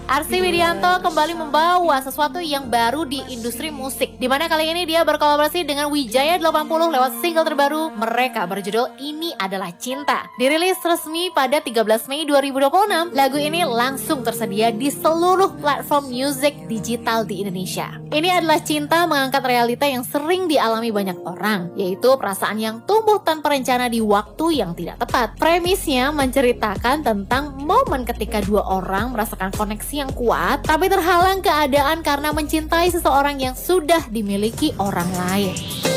Arsy Widianto kembali membawa sesuatu yang baru di industri musik, dimana kali ini dia berkolaborasi dengan Wijaya 80 lewat single terbaru mereka berjudul Ini Adalah Cinta. Dirilis resmi pada 13 Mei 2026, lagu ini langsung tersedia di seluruh platform musik digital di Indonesia. Ini Adalah Cinta mengangkat realita yang sering dialami banyak orang, yaitu perasaan yang tumbuh tanpa rencana di waktu yang tidak tepat. Premisnya menceritakan tentang momen ketika dua orang merasakan koneksi yang kuat, tapi terhalang keadaan karena mencintai seseorang yang sudah dimiliki orang lain.